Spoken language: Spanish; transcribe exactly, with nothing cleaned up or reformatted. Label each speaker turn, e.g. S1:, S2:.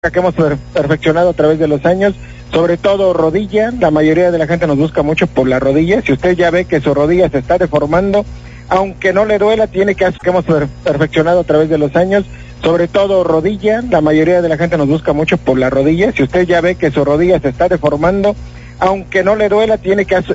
S1: que hemos per perfeccionado a través de los años, sobre todo rodilla. La mayoría de la gente nos busca mucho por la rodilla. Si usted ya ve que su rodilla se está deformando, aunque no le duela, tiene que hacer que hemos per perfeccionado a través de los años, sobre todo rodilla. La mayoría de la gente nos busca mucho por la rodilla. Si usted ya ve que su rodilla se está deformando, aunque no le duela, tiene que hacer